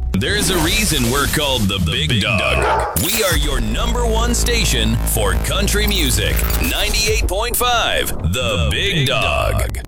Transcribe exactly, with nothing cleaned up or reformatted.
There's a reason we're called the, the Big, Big Dog. Dog. We are your number one station for country music. ninety-eight point five, The, the Big, Big Dog. Dog.